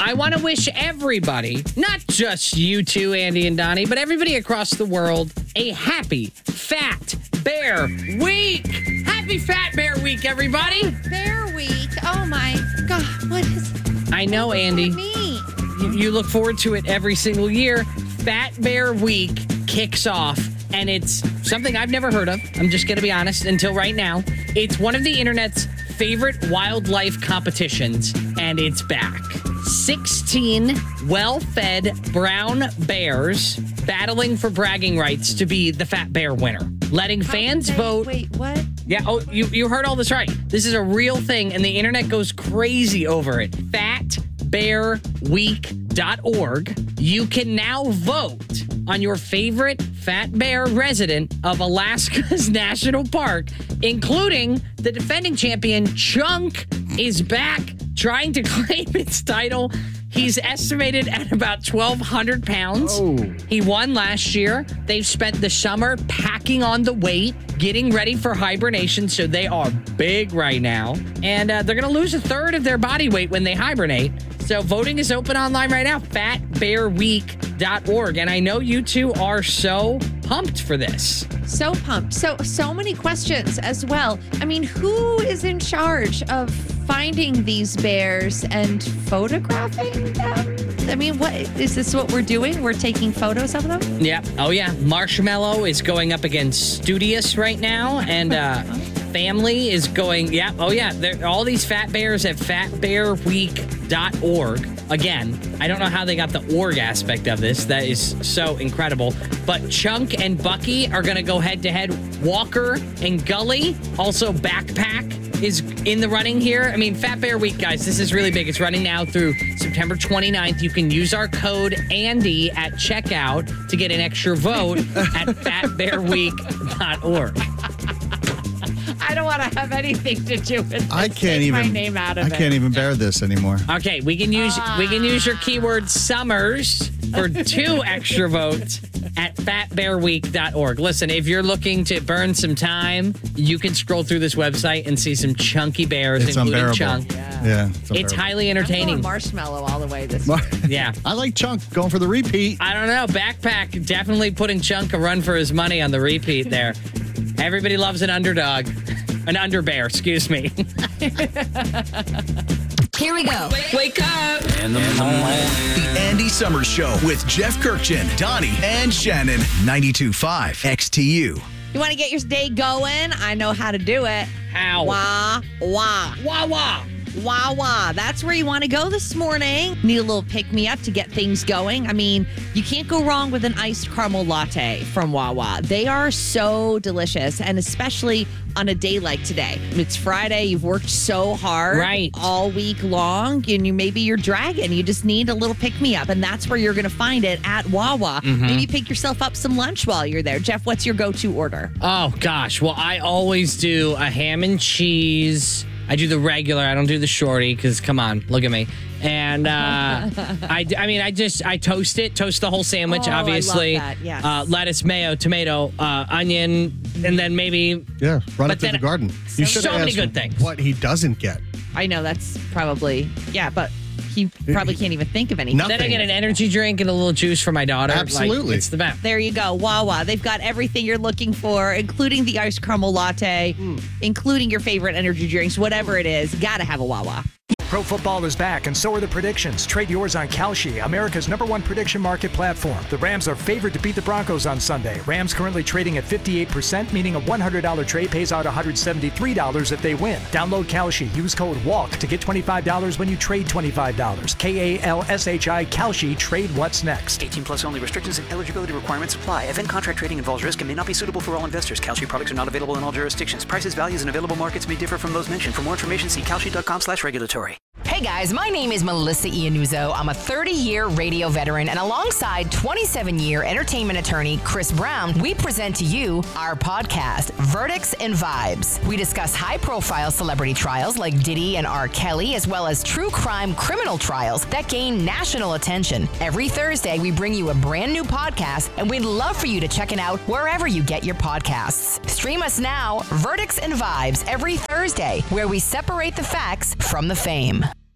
I want to wish everybody, not just you two, Andy and Donnie, but everybody across the world, a happy Fat Bear Week. Happy Fat Bear Week, everybody. Bear Week. Oh my God. What is I know, Andy. me? You look forward to it every single year. Fat Bear Week kicks off, and it's something I've never heard of. I'm just going to be honest until right now. It's one of the internet's favorite wildlife competitions, and it's back. 16 well-fed brown bears battling for bragging rights to be the Fat Bear winner. Letting fans vote. Wait, what? Yeah, you heard all this right. This is a real thing, and the internet goes crazy over it. FatBearWeek.org. You can now vote on your favorite fat bear resident of Alaska's National Park, including the defending champion, Chunk, is back trying to claim its title. He's estimated at about 1,200 pounds. Oh. He won last year. They've spent the summer packing on the weight, getting ready for hibernation, so they are big right now. And they're going to lose a third of their body weight when they hibernate. So voting is open online right now, fatbearweek.org. And I know you two are so pumped for this. So pumped. So many questions as well. I mean, who is in charge of finding these bears and photographing them? I mean, what is this what we're doing? We're taking photos of them? Yeah. Oh, yeah. Marshmallow is going up against Studious right now. And Family is going, yeah. Oh, yeah. All these fat bears at fatbearweek.org. Again, I don't know how they got the org aspect of this. That is so incredible. But Chunk and Bucky are going to go head-to-head. Walker and Gully, also Backpack, is in the running here. I mean, Fat Bear Week, guys, this is really big. It's running now through September 29th. You can use our code Andy at checkout to get an extra vote at fatbearweek.org. I don't want to have anything to do with this. I can't Take even. my name out of I it. can't even bear this anymore. Okay, we can use your keyword Summers for 2 extra votes at fatbearweek.org. Listen, if you're looking to burn some time, you can scroll through this website and see some chunky bears, It's including unbearable. Chunk. Yeah, It's highly I'm entertaining. going marshmallow all the way this week. Yeah. I like Chunk going for the repeat. I don't know. Backpack definitely putting Chunk a run for his money on the repeat there. Everybody loves an underdog. An underbear, excuse me. Here we go. Wake up. In the morning. The Andy Summers Show with Jeff Kirkchin, Donnie, and Shannon. 92.5 XTU. You want to get your day going? I know how to do it. How? Wah, wah. Wah, wah. Wah, wah. That's where you want to go this morning. Need a little pick-me-up to get things going. I mean, you can't go wrong with an iced caramel latte from Wawa. They are so delicious, and especially on a day like today. It's Friday. You've worked so hard all week long, and maybe you're dragging. You just need a little pick-me-up, and that's where you're going to find it at Wawa. Mm-hmm. Maybe pick yourself up some lunch while you're there. Jeff, what's your go-to order? Oh, gosh. Well, I always do a ham and cheese. I do the regular. I don't do the shorty because, come on, look at me. And I toast it, toast the whole sandwich, obviously. I love that, yes. Lettuce, mayo, tomato, onion, and then maybe. Yeah, run But it through then- the garden. You should so many ask good things. What he doesn't get. I know that's probably, but he probably can't even think of anything. Nothing. Then I get an energy drink and a little juice for my daughter. Absolutely. Like, it's the best. There you go, Wawa. They've got everything you're looking for, including the iced caramel latte, including your favorite energy drinks, whatever it is. Gotta have a Wawa. Pro football is back, and so are the predictions. Trade yours on Kalshi, America's #1 prediction market platform. The Rams are favored to beat the Broncos on Sunday. Rams currently trading at 58%, meaning a $100 trade pays out $173 if they win. Download Kalshi. Use code WALK to get $25 when you trade $25. KALSHI Kalshi. Trade what's next. 18 plus only. Restrictions and eligibility requirements apply. Event contract trading involves risk and may not be suitable for all investors. Kalshi products are not available in all jurisdictions. Prices, values, and available markets may differ from those mentioned. For more information, see kalshi.com/regulatory. Hey guys, my name is Melissa Iannuzzo. I'm a 30-year radio veteran, and alongside 27-year entertainment attorney Chris Brown, we present to you our podcast, Verdicts and Vibes. We discuss high-profile celebrity trials like Diddy and R. Kelly, as well as true crime criminal trials that gain national attention. Every Thursday, we bring you a brand new podcast, and we'd love for you to check it out wherever you get your podcasts. Stream us now, Verdicts and Vibes, every Thursday, where we separate the facts from the fame.